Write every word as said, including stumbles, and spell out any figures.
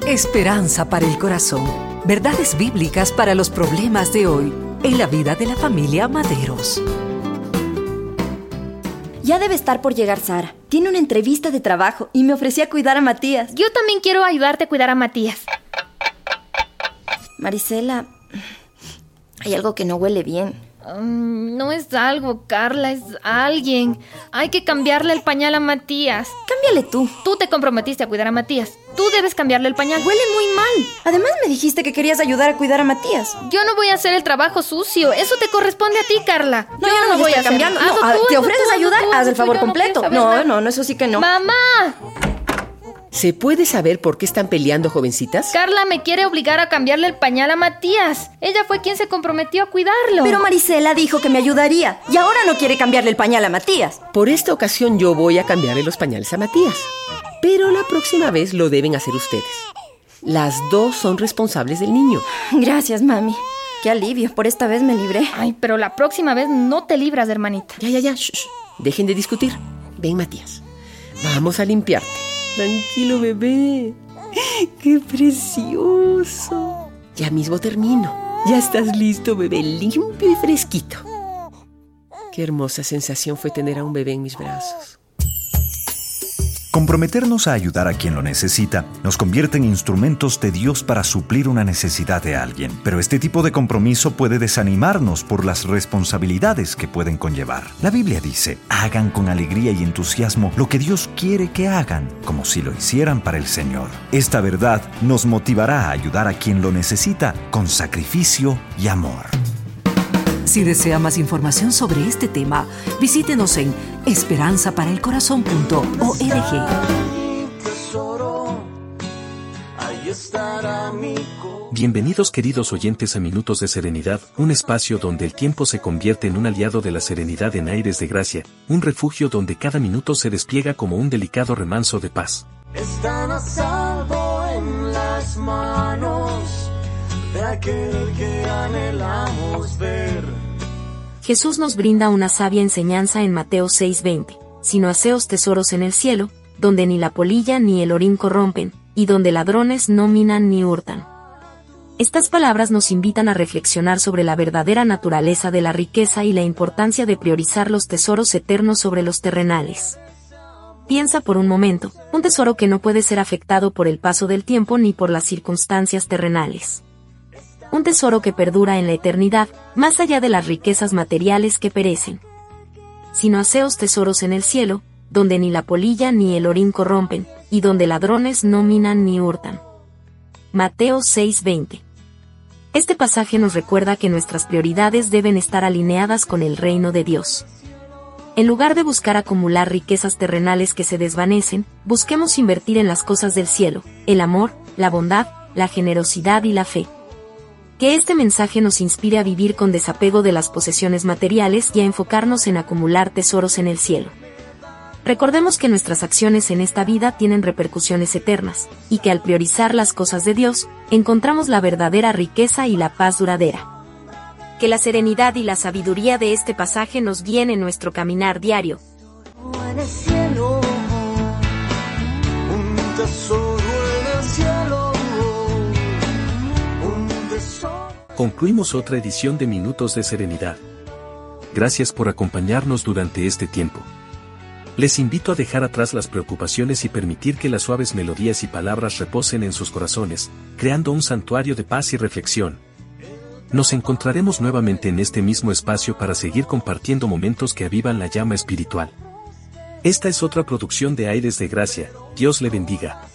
Esperanza para el corazón. Verdades bíblicas para los problemas de hoy en la vida de la familia Maderos. Ya debe estar por llegar Sara. Tiene una entrevista de trabajo y me ofrecía cuidar a Matías. Yo también quiero ayudarte a cuidar a Matías. Marisela, hay algo que no huele bien. Um, no es algo, Carla, es alguien. Hay que cambiarle el pañal a Matías. Cámbiale tú. Tú te comprometiste a cuidar a Matías. Tú debes cambiarle el pañal. Huele muy mal. Además me dijiste que querías ayudar a cuidar a Matías. Yo no voy a hacer el trabajo sucio. Eso te corresponde a ti, Carla. No, yo, yo no, no voy a cambiando. hacerlo. No, tú, ¿te hazlo ofreces tú, ayudar? tú, Haz el favor yo no completo. quiero saber No, nada. no, no, eso sí que no. ¡Mamá! ¿Se puede saber por qué están peleando, jovencitas? Carla me quiere obligar a cambiarle el pañal a Matías. Ella fue quien se comprometió a cuidarlo. Pero Marisela dijo que me ayudaría y ahora no quiere cambiarle el pañal a Matías. Por esta ocasión yo voy a cambiarle los pañales a Matías. Pero la próxima vez lo deben hacer ustedes. Las dos son responsables del niño. Gracias, mami. Qué alivio, por esta vez me libré. Ay, pero la próxima vez no te libras, hermanita. Ya, ya, ya. Shh, shh. Dejen de discutir. Ven, Matías. Vamos a limpiarte. Tranquilo, bebé. ¡Qué precioso! Ya mismo termino. Ya estás listo, bebé, limpio y fresquito. Qué hermosa sensación fue tener a un bebé en mis brazos. Comprometernos a ayudar a quien lo necesita nos convierte en instrumentos de Dios para suplir una necesidad de alguien. Pero este tipo de compromiso puede desanimarnos por las responsabilidades que pueden conllevar. La Biblia dice, hagan con alegría y entusiasmo lo que Dios quiere que hagan, como si lo hicieran para el Señor. Esta verdad nos motivará a ayudar a quien lo necesita con sacrificio y amor. Si desea más información sobre este tema, visítenos en esperanza para el corazón punto org. Bienvenidos, queridos oyentes, a Minutos de Serenidad, un espacio donde el tiempo se convierte en un aliado de la serenidad en aires de gracia, un refugio donde cada minuto se despliega como un delicado remanso de paz. Están a salvo en las manos de aquel que anhelamos ver. Jesús nos brinda una sabia enseñanza en Mateo seis veinte. Sino haceos tesoros en el cielo, donde ni la polilla ni el orín corrompen, y donde ladrones no minan ni hurtan. Estas palabras nos invitan a reflexionar sobre la verdadera naturaleza de la riqueza y la importancia de priorizar los tesoros eternos sobre los terrenales. Piensa por un momento, un tesoro que no puede ser afectado por el paso del tiempo ni por las circunstancias terrenales. Un tesoro que perdura en la eternidad, más allá de las riquezas materiales que perecen. Sino haceos tesoros en el cielo, donde ni la polilla ni el orín corrompen, y donde ladrones no minan ni hurtan. Mateo seis veinte. Este pasaje nos recuerda que nuestras prioridades deben estar alineadas con el reino de Dios. En lugar de buscar acumular riquezas terrenales que se desvanecen, busquemos invertir en las cosas del cielo, el amor, la bondad, la generosidad y la fe. Que este mensaje nos inspire a vivir con desapego de las posesiones materiales y a enfocarnos en acumular tesoros en el cielo. Recordemos que nuestras acciones en esta vida tienen repercusiones eternas, y que al priorizar las cosas de Dios, encontramos la verdadera riqueza y la paz duradera. Que la serenidad y la sabiduría de este pasaje nos guíen en nuestro caminar diario. En el cielo, un tesoro en el cielo. Concluimos otra edición de Minutos de Serenidad. Gracias por acompañarnos durante este tiempo. Les invito a dejar atrás las preocupaciones y permitir que las suaves melodías y palabras reposen en sus corazones, creando un santuario de paz y reflexión. Nos encontraremos nuevamente en este mismo espacio para seguir compartiendo momentos que avivan la llama espiritual. Esta es otra producción de Aires de Gracia. Dios le bendiga.